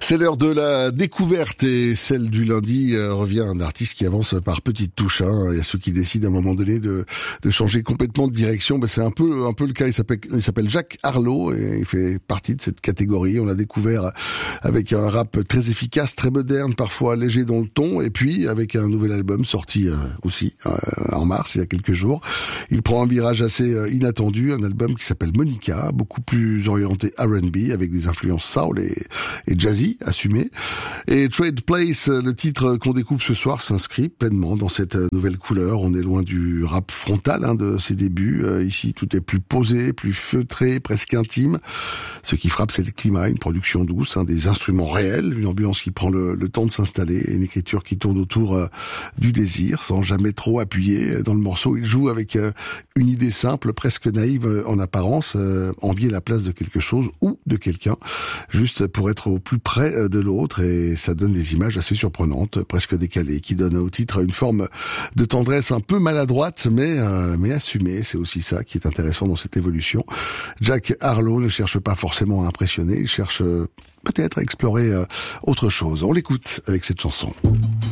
C'est l'heure de la découverte et celle du lundi revient un artiste qui avance par petites touches. Il y a ceux qui décident à un moment donné de changer complètement de direction. C'est un peu le cas. Il s'appelle Jack Harlow et il fait partie de cette catégorie. On l'a découvert avec un rap très efficace, très moderne, parfois léger dans le ton, et puis avec un nouvel album sorti aussi en mars, il y a quelques jours. Il prend un virage assez inattendu, un album qui s'appelle Monica, beaucoup plus orienté R&B avec des influences soul et jazzy assumées. Et Trade Place, le titre qu'on découvre ce soir, s'inscrit pleinement dans cette nouvelle couleur. On est loin du rap frontal de ses débuts. Ici, tout est plus posé, plus feutré, presque intime. Ce qui frappe, c'est le climat, une production douce, des instruments réels, une ambiance qui prend le temps de s'installer, une écriture qui tourne autour du désir, sans jamais trop appuyer dans le morceau. Il joue avec une idée simple, presque naïve en apparence, envier la place de quelque chose ou de quelqu'un, juste pour être au plus près de l'autre, et ça donne des images assez surprenantes, presque décalées, qui donnent au titre une forme de tendresse un peu maladroite, mais assumée. C'est aussi ça qui est intéressant dans cette évolution. Jack Harlow ne cherche pas forcément à impressionner, il cherche peut-être à explorer autre chose. On l'écoute avec cette chanson.